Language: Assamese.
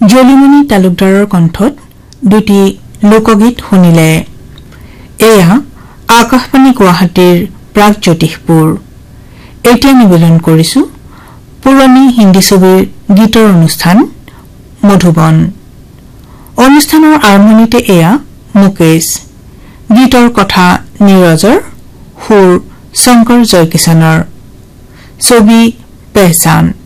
জলিমণি তালুকদাৰৰ কণ্ঠত দুটি লোকগীত শুনিলে। এয়া আকাশবাণী গুৱাহাটীৰ প্ৰাগজ্যোতিষপুৰ। এতিয়া নিবেদন কৰিছো পুৰণি হিন্দী ছবিৰ গীতৰ অনুষ্ঠান মধুবন। অনুষ্ঠানৰ আৰম্ভণিতে এয়া মুকেশ, গীতৰ কথা নীৰজৰ, সুৰ শংকৰ জয়কিষণৰ, ছবি পেহচান।